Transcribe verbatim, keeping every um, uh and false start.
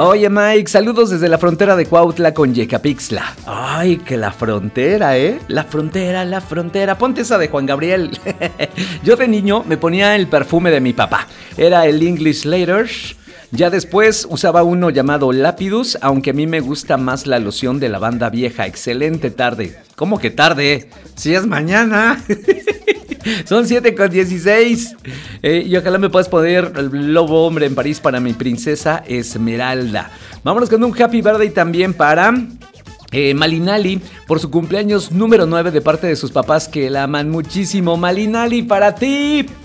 Oye, Mike, saludos desde la frontera de Cuautla con Yecapixtla. Ay, que la frontera, ¿eh? La frontera, la frontera. Ponte esa de Juan Gabriel. Yo de niño me ponía el perfume de mi papá. Era el English Letters. Ya después usaba uno llamado Lapidus, aunque a mí me gusta más la loción de lavanda vieja. Excelente tarde. ¿Cómo que tarde? Si es mañana. Son siete con dieciséis. Eh, y ojalá me puedas poner el lobo hombre en París para mi princesa Esmeralda. Vámonos con un happy birthday también para... Eh, Malinali, por su cumpleaños número nueve de parte de sus papás que la aman muchísimo. Malinali, para ti.